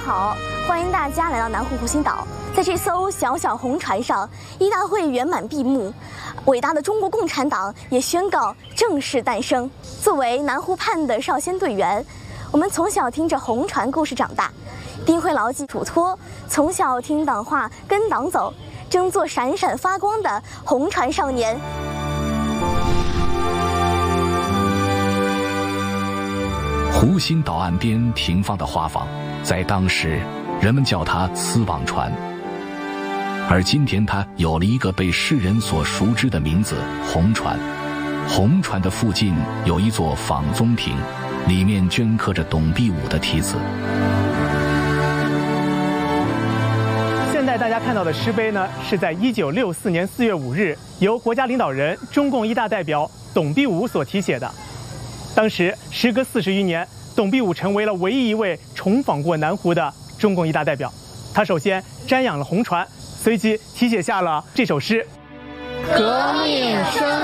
好，欢迎大家来到南湖湖心岛。在这艘小小红船上，一大会圆满闭幕，伟大的中国共产党也宣告正式诞生。作为南湖畔的少先队员，我们从小听着红船故事长大，定会牢记嘱托，从小听党话，跟党走，争做闪闪发光的红船少年。 湖心岛岸边停放的花舫，在当时人们叫它丝网船，而今天它有了一个被世人所熟知的名字——红船。红船的附近有一座舫宗亭，里面镌刻着董必武的题字。 现在大家看到的诗碑呢，是在1964年4月5日由国家领导人、中共一大代表董必武所题写的。当时时隔40余年，董必武成为了唯一一位重访过南湖的中共一大代表。他首先瞻仰了红船，随即题写下了这首诗：革命生